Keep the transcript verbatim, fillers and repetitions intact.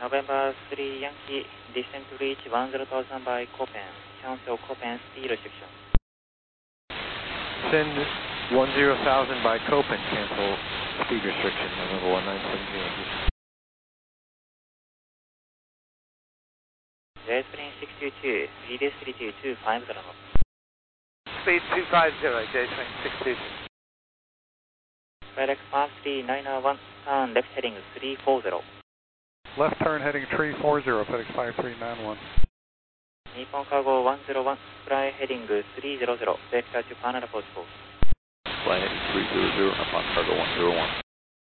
November three Yankee, descend to reach one zero thousand by Copen. Cancel Copen speed restriction. Send one zero thousand by Copen, cancel speed restriction, November one nine seven zero. J-Spring six two two, release three two two, five zero knots. Speed two five zero, J-Spring six two two. FedEx five three nine one, turn left heading three four zero. Left turn heading three four zero, FedEx five three nine one. Nippon Cargo one zero one, fly heading three zero zero, vector to Canada Post four. Fly heading three zero zero, Nippon Cargo one zero one.